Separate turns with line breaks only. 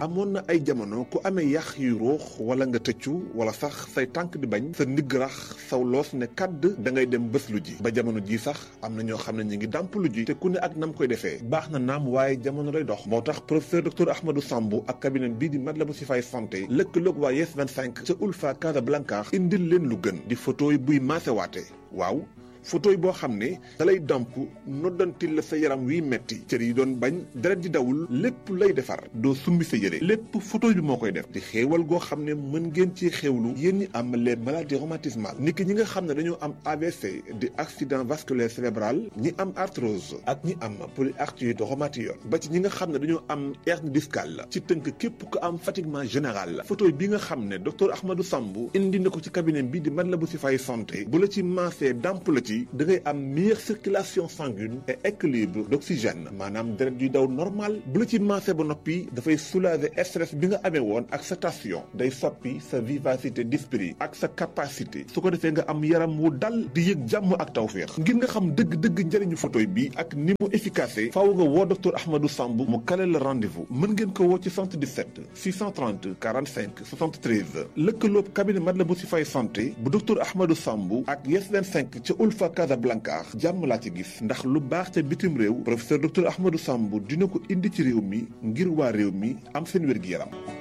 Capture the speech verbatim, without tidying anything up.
amoon na ay jamono ku amee yax yu ruux wala nga tëccu wala sax say tànk di bañ sa ndigg rax saw loos ne kàdd da ngay dem bés lu ji ba jamono ji sax am na ñoo xam ne ñu ngi dàmp lu ji te ku ne ak nam koy defee baax na naam waaye jamono lay dox moo tax professeur docteur Ahmadou Samb ak cabinet bii di Matlaboul Chifaay santé lëkkaloog waa Yes vingt-cinq ca Ulfa Casablanca indil leen lu gën di photo yi buy maasewaate waaw photo yi boo xam ne da lay damp noddantil la sa yaram wiy metti cër yi doon bañ deret di dawul lépp lay defar doo summi sa yére lépp photo bi moo koy def di xéewal goo xam ne mën ngeen ci xéewlu yéen ñi am les maladies rhumatismales niki ñi nga xam ne dañoo am A V C di accident vasculaire cérébral ñi am arthrose ak ñi am polyarthrite rhumatoïde ba ci ñi nga xam ne dañoo am hernie discale ci tënk képp ku am fatiguement général la photo bi nga xam ne docteur Ahmadou Samb indi na ko ci cabinet bi di Matlaboul Chifaay santé bu la ci maasee damp la ci da ngay am meilleure circulation sanguine et équilibre d'oxygène maanaam deret yuy daw normal bu la ci maasee ba noppi dafay soulager stress bi nga amee woon ak sa tension day soppi sa vivacité d'esprit ak sa capacité su ko defee nga am yaram wu dal di yëg jàmm ak tawféex ngir nga xam dëgg-dëgg njëriñu photoy bi ak ni mu efficace faaw nga woo docteur Ahmadou Samb mu kale la rendez-vous mën ngeen ko woo ci soixante-dix-sept six cent trente quarante-cinq soixante-treize lëkkaloob cabinet Matlaboul Chifaay santé bu docteur Ahmadou Samb ak Yes vingt-cinq ca Ulfa Casablanca jàmm laa ci gis ndax lu baax ca bitim réew professeur docteur Ahmadou Samb dina ko indi ci réew mi ngir waa réew mi am seen wér-gi-yaram